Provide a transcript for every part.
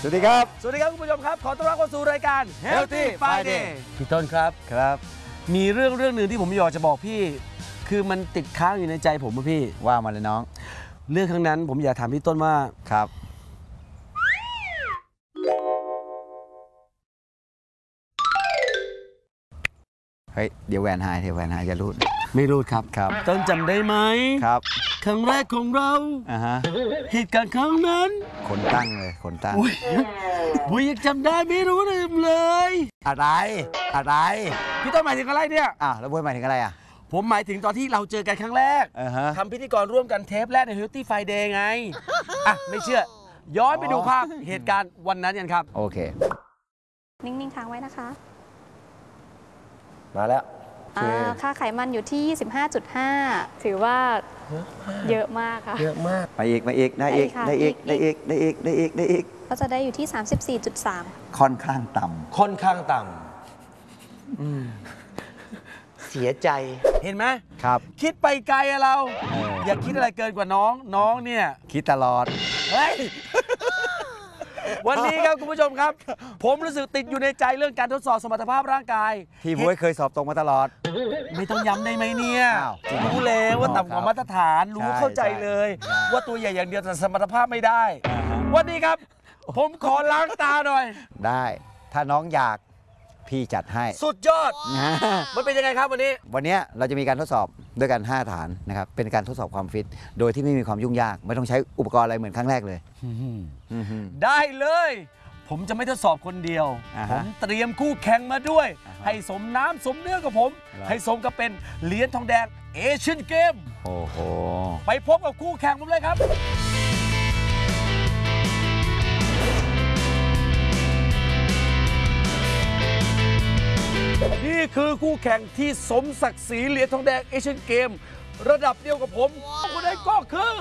สวัสดีครับคุณผู้ชมครับขอต้อนรับเข้าสู่รายการ Healthy Friday พี่ต้นครับมีเรื่องหนึ่งที่ผมอยากจะบอกพี่คือมันติดค้างอยู่ในใจผมพี่ว่ามาเลยน้องเรื่องครั้งนั้นผมอยากถามพี่ต้นว่าครับเฮ้ยเดี๋ยวแหวนหายจะรูดไม่รูดครับครับต้นจำได้ไหมครับครั้งแรกของเราเหตุการณ์ครั้งนั้นคนตั้งเลยคนตั้งบุยยังจำได้ไม่รู้ลืมเลยอะไรพี่ต้นหมายถึงอะไรเนี่ยแล้วบุยหมายถึงอะไรผมหมายถึงตอนที่เราเจอกันครั้งแรกทำพิธีกรร่วมกันเทปแรกใน Healthy Friday ไงไม่เชื่อย้อนไปดูภาพเหตุการณ์วันนั้นกันครับโอเคนิ่งๆค้างไว้นะคะมาแล้วค่าไขมันอยู่ที่ 25.5 ถือว่าเยอะมากค่ะเยอะมากไปอีกได้อีกก็จะได้อยู่ที่ 34.3 ค่อนข้างต่ำเสียใจเห็นไหมครับคิดไปไกลอะเราอย่าคิดอะไรเกินกว่าน้องเนี่ยคิดตลอดเฮ้ยวันนี้ครับคุณผู้ชมครับผมรู้สึกติดอยู่ในใจเรื่องการทดสอบสมรรถภาพร่างกายที่บุ้ยเคยสอบตรงมาตลอดไม่ต้องย้ำได้ไหมเนี่ยรู้แล้วว่าต่ำกว่ามาตรฐานรู้เข้าใจเลยว่าตัวใหญ่อย่างเดียวแต่สมรรถภาพไม่ได้วันนี้ครับผมขอล้างตาหน่อยได้ถ้าน้องอยากพี่จัดให้สุดยอดมันเป็นยังไงครับวันนี้เราจะมีการทดสอบด้วยกัน5ฐานนะครับเป็นการทดสอบความฟิตโดยที่ไม่มีความยุ่งยากไม่ต้องใช้อุปกรณ์อะไรเหมือนครั้งแรกเลยได้เลยผมจะไม่ทดสอบคนเดียวผมเตรียมคู่แข่งมาด้วยให้สมน้ำสมเนื้อกับผมให้สมกับเป็นเหรียญทองแดงเอเชียนเกมโอ้โหไปพบกับคู่แข่งผมเลยครับนี่คือคู่แข่งที่สมศักดิ์ศรีเหรียญทองแดงเอเชียนเกมระดับเดียวกับผมคนนั้นก็คือ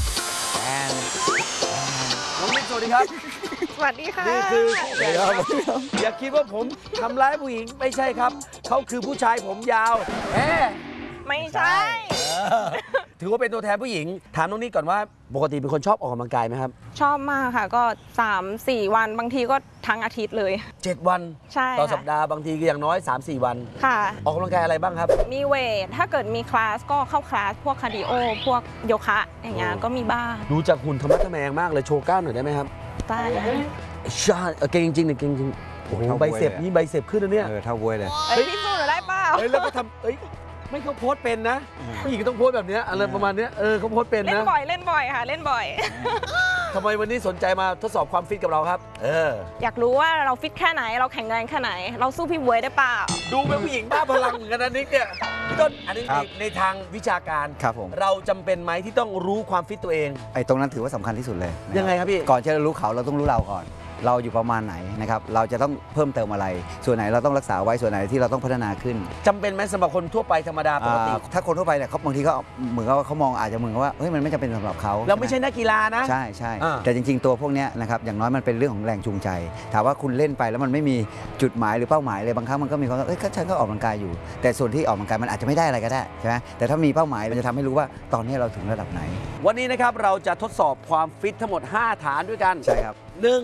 น้องนิกสวัสดีครับสวัสดีค่ะนี่คือคู่แข่งอย่าคิดว่าผมทำร้ายผู้หญิงไม่ใช่ครับเขาคือผู้ชายผมยาวไม่ใช่ถือว่าเป็นตัวแทนผู้หญิงถามน้องนิกก่อนว่าปกติเป็นคนชอบออกกำลังกายไหมครับชอบมากค่ะก็ 3-4 วันบางทีก็ทั้งอาทิตย์เลย 7 วันใช่ต่อสัปดาห์บางทีอย่างน้อย 3-4 วันค่ะออกกำลังกายอะไรบ้างครับมีเวทถ้าเกิดมีคลาสก็เข้าคลาสพวกคาร์ดิโอพวกโยคะอย่างเงี้ยก็มีบ้างดูจากหุ่นธรรมะทแมงมากเลยโชว์กล้ามหน่อยได้ไหมครับได้ใช่เก่งจริงๆเนี่ยเก่งจริงโอ้โหใบเสพนี่ใบเสพขึ้นแล้วเนี่ยเท่าบวยเลยพี่สู้หนูได้เปล่าแล้วก็ทำไม่เขาโพสเป็นนะผู้หญิงต้องโพสแบบนี้อะไรประมาณนี้เขาโพสเป็นนะเล่นบ่อยค่ะเล่นบ่อยทำไมวันนี้สนใจมาทดสอบความฟิตกับเราครับอยากรู้ว่าเราฟิตแค่ไหนเราแข็งแรงแค่ไหนเราสู้พี่บวยได้เปล่าดูเป็นผู้หญิงบ้าพลังเหมือนกันนะนิกเนี่ยพี่ต้นอันนี้ในทางวิชาการครับผมเราจำเป็นไหมที่ต้องรู้ความฟิตตัวเองตรงนั้นถือว่าสำคัญที่สุดเลยยังไงครับพี่ก่อนจะรู้เขาเราต้องรู้เราก่อนเราอยู่ประมาณไหนนะครับเราจะต้องเพิ่มเติมอะไรส่วนไหนเราต้องรักษาไว้ส่วนไหนที่เราต้องพัฒนาขึ้นจำเป็นไหมสำหรับคนทั่วไปธรรมดาปกติถ้าคนทั่วไปเนี่ยเขาบางทีก็เหมือนกับเขามองอาจจะเหมือนกับว่าเฮ้ยมันไม่จำเป็นสำหรับเขาเราไม่ใช่นักกีฬานะใช่แต่จริงๆตัวพวกนี้นะครับอย่างน้อยมันเป็นเรื่องของแรงจูงใจถามว่าคุณเล่นไปแล้วมันไม่มีจุดหมายหรือเป้าหมายเลยบางครั้งมันก็มีความฉันก็ออกกำลังกายอยู่แต่ส่วนที่ออกกำลังกายมันอาจจะไม่ได้อะไรก็ได้ใช่ไหมแต่ถ้ามีเป้าหมายมันจะทำให้รู้ว่าตอนนี้เราถึงระดับไหนวันนี้นะครับเราจะทดสอบความฟิตทั้งหมด5ฐานด้วยกันใช่ครับ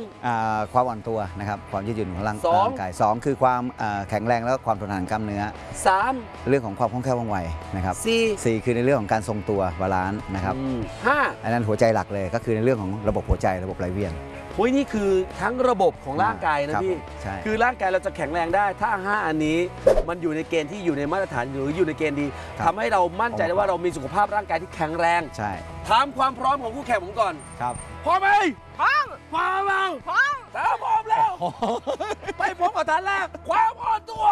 1 ความอ่อนตัวนะครับความยืดหยุ่นของร่างกาย2คือความแข็งแรงและความทนทานกล้ามเนื้อ 3 เรื่องของความคล่องแคล่วว่องไวนะครับ4คือในเรื่องของการทรงตัวบาลานซ์นะครับ 5 อันนั้นหัวใจหลักเลยก็คือในเรื่องของระบบหัวใจระบบไหลเวียนนี่คือทั้งระบบของร่างกายนะพี่คือร่างกายเราจะแข็งแรงได้ถ้า5อันนี้มันอยู่ในเกณฑ์ที่อยู่ในมาตรฐานหรืออยู่ในเกณฑ์ดีทำให้เรามั่นใจได้ว่าเรามีสุขภาพร่างกายที่แข็งแรงใช่ถามความพร้อมของคู่แข่งผมก่อนครับพร้อมไหมพร้อมแล้วพร้อมแล้วไปพบกับฐานแรกความอ่อนตัว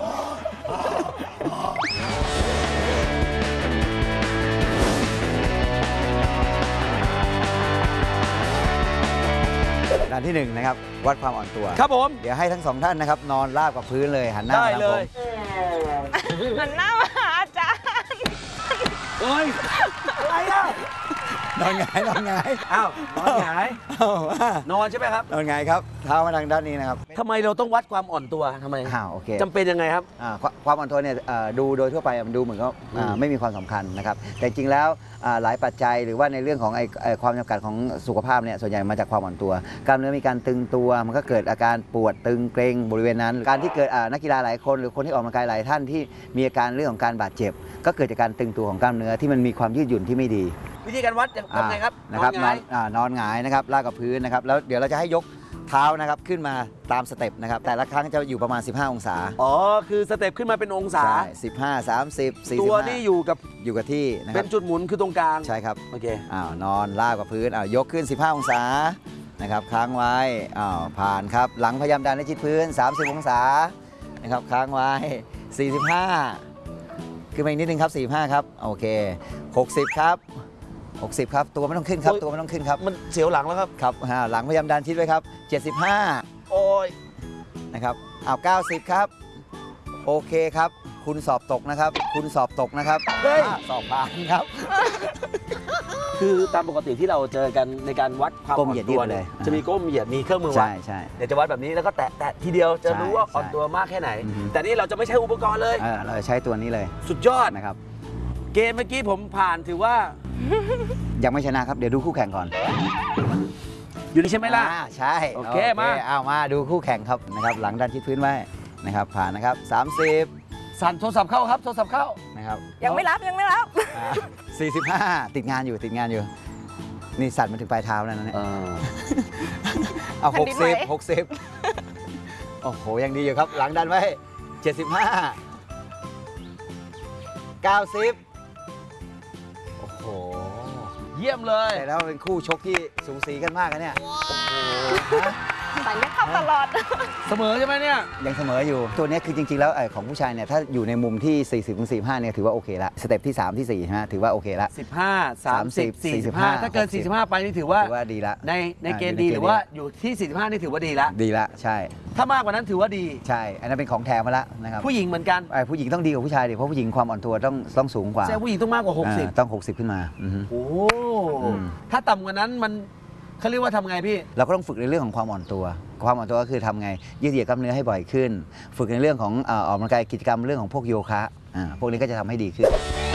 ด้านที่1นะครับวัดความอ่อนตัวครับผมเดี๋ยวให้ทั้ง2ท่านนะครับนอนราบกับพื้นเลยหันหน้ามาทางผมหันหน้ามาหาอาจารย์อะไรอ่ะนอนหงายนอนหงายนอนหงายนอนใช่ไหมครับนอนหงายครับเท้ามาทางด้านนี้นะครับทำไมเราต้องวัดความอ่อนตัวทำไมโอเคจำเป็นยังไงครับความอ่อนตัวเนี่ยดูโดยทั่วไปมันดูเหมือนก็ไม่มีความสำคัญนะครับแต่จริงแล้วหลายปัจจัยหรือว่าในเรื่องของความจำกัดของสุขภาพเนี่ยส่วนใหญ่มาจากความอ่อนตัวกล้ามเนื้อมีการตึงตัวมันก็เกิดอาการปวดตึงเกร็งบริเวณนั้นการที่เกิดนักกีฬาหลายคนหรือคนที่ออกกำลังกายหลายท่านที่มีอาการเรื่องของการบาดเจ็บก็เกิดจากการตึงตัวของกล้ามเนื้อที่มันมีความยืดหยุ่นที่ไม่ดีวิธีการวัดทำไงครับนะครับนอนหงายนอนหงายนะครับลากกับพื้นนะครับแล้วเดี๋ยวเราจะให้ยกเท้านะครับขึ้นมาตามสเต็ปนะครับแต่ละครั้งจะอยู่ประมาณ15องศาอ๋อคือสเต็ปขึ้นมาเป็นองศาใช่15 30 45 ตัวนี่อยู่กับที่นะคเป็รับนจุดหมุนคือตรงกลางใช่ครับโอเคนอนลากกับพื้นยกขึ้น15องศานะครับค้างไว้ผ่านครับหลังพยายามดันให้ชิดพื้น30องศานะครับค้างไว้45ขึ้นมาอีกนิดนึงครับ45ครับโอเค60ครับ60ครับตัวไม่ต้องขึ้นครับตัวไม่ต้องขึ้นครับมันเสียวหลังแล้วครับครับหลังพยายามดันชิดไว้ครับ75 โอ้ยนะครับ90ครับโอเคครับคุณสอบตกนะครับคุณสอบตกนะครับเฮ้ยสอบผ่านครับคือตามปกติที่เราเจอกันในการวัดความก้มอ่อเหยียนดตัวยืดเนี่ยเลยจะมีก้มเหยียดมีเครื่องมือวัดใช่เดี๋ยวจะวัดแบบนี้แล้วก็แตะทีเดียวจะรู้ว่าใช่อ่อนตัวมากแค่ไหนอือฮึแต่นี่เราจะไม่ใช้อุปกรณ์เลยเราจะใช้ตัวนี้เลยสุดยอดนะครับเกมเมื่อกี้ผมผ่านถือว่ายังไม่ชนะครับเดี๋ยวดูคู่แข่งก่อนอยู่นี่ใช่ไหมล่ะใช่โอเคมาเอามาดูคู่แข่งครับนะครับหลังดันชิดพื้นไว้นะครับผ่านนะครับ30 สั่นโทรศัพท์เข้าครับโทรศัพท์เข้านะครับยังไม่รับ 45ติดงานอยู่นี่สั่นมาถึงปลายเท้าแล้วนะเนี่ยเอาแผ่นดินไหว 60โอ้โหยังดีอยู่ครับหลังดันไว้75 90โอ้โหเยี่ยมเลยแต่แล้วเป็นคู่ชกที่สูสีกันมากนะเนี่ยสายเลือดเข้าตลอดเสมอใช่ไหมเนี่ยยังเสมออยู่ตัวเนี้ยคือจริงๆแล้วของผู้ชายเนี่ยถ้าอยู่ในมุมที่ 40-45เนี่ยถือว่าโอเคละสเต็ปที่ 3 ที่4ใช่ไหมถือว่าโอเคละ 15 30 45 ถ้าเกิน 45 ไปนี่ถือว่าถือว่าดีละในเกณฑ์ดีหรือว่าอยู่ที่ 45 นี่ถือว่าดีละดีละใช่ถ้ามากกว่านั้นถือว่าดีใช่อันนั้นเป็นของแถมมาละนะครับผู้หญิงเหมือนกันผู้หญิงต้องดีกว่าผู้ชายดิเพราะผู้หญิงความอ่อนตัวต้องสูงกว่าใช่ผู้หญิงต้องมากกว่า 60 ต้อง 60 ขึ้นมาอือฮึโอ้อืมถ้าต่ำกว่านั้นมันเขาเรียกว่าทำไงพี่เราก็ต้องฝึกในเรื่องของความอ่อนตัวก็คือทำไงยืดเหยียดกล้ามเนื้อให้บ่อยขึ้น ฝึกในเรื่องของออกกำลังกายกิจกรรมเรื่องของพวกโยคะพวกนี้ก็จะทำให้ดีขึ้น